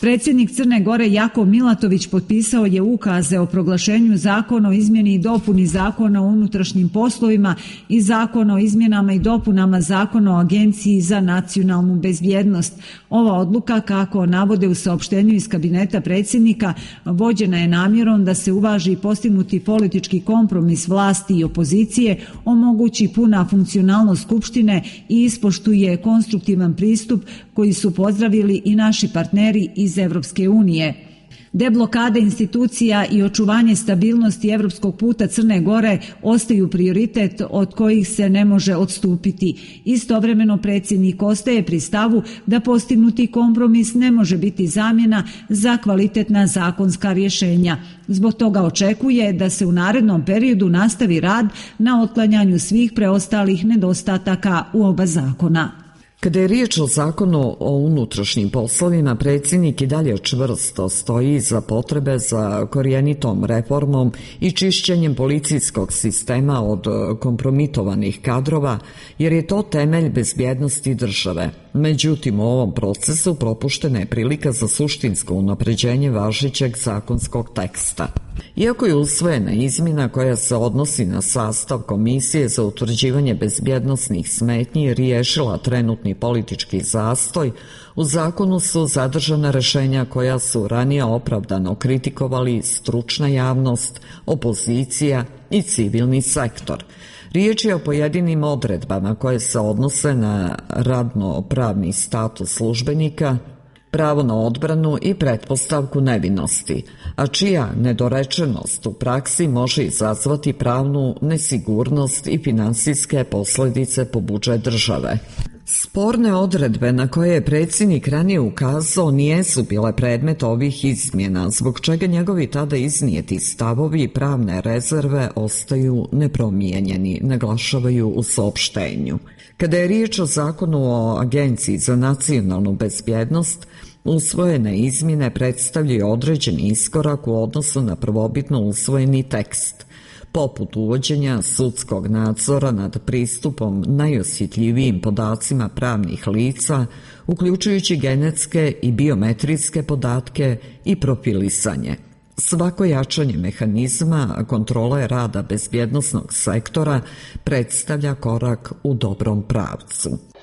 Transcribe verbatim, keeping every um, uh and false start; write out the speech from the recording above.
Predsjednik Crne Gore Jakov Milatović potpisao je ukaze o proglašenju zakona o izmjeni i dopuni Zakona o unutrašnjim poslovima i Zakona o izmjenama i dopunama Zakona o Agenciji za nacionalnu bezbjednost. Ova odluka, kako navode u saopštenju iz kabineta predsjednika, vođena je namjerom da se uvaži postignuti politički kompromis vlasti i opozicije, omogući puna funkcionalnost Skupštine i ispoštuje konstruktivan pristup koji su pozdravili i naši partneri iz Evropske unije. Deblokada institucija i očuvanje stabilnosti evropskog puta Crne Gore ostaju prioritet od kojih se ne može odstupiti. Istovremeno predsjednik ostaje pri stavu da postignuti kompromis ne može biti zamjena za kvalitetna zakonska rješenja. Zbog toga očekuje da se u narednom periodu nastavi rad na otklanjanju svih preostalih nedostataka u oba zakona. Kada je riječ o zakonu o unutrašnjim poslovima, predsjednik i dalje čvrsto stoji za potrebe za korijenitom reformom i čišćenjem policijskog sistema od kompromitovanih kadrova, jer je to temelj bezbjednosti države. Međutim, u ovom procesu propuštena je prilika za suštinsko unapređenje važećeg zakonskog teksta. Iako je usvojena izmjena koja se odnosi na sastav Komisije za utvrđivanje bezbjednosnih smetnji riješila trenutni politički zastoj, u zakonu su zadržana rješenja koja su ranije opravdano kritikovali stručna javnost, opozicija i civilni sektor. Riječ je o pojedinim odredbama koje se odnose na radno-pravni status službenika, pravo na odbranu i pretpostavku nevinosti, a čija nedorečenost u praksi može izazvati pravnu nesigurnost i finansijske posljedice po budžet države. Sporne odredbe na koje je predsjednik ranije ukazao nijesu bile predmet ovih izmjena, zbog čega njegovi tada iznijeti stavovi i pravne rezerve ostaju nepromijenjeni, naglašavaju u saopštenju. Kada je riječ o zakonu o Agenciji za nacionalnu bezbjednost, usvojene izmjene predstavljaju određeni iskorak u odnosu na prvobitno usvojeni tekst, poput uvođenja sudskog nadzora nad pristupom najosjetljivijim podacima pravnih lica, uključujući genetske i biometrijske podatke i profilisanje. Svako jačanje mehanizma kontrole rada bezbjednosnog sektora predstavlja korak u dobrom pravcu.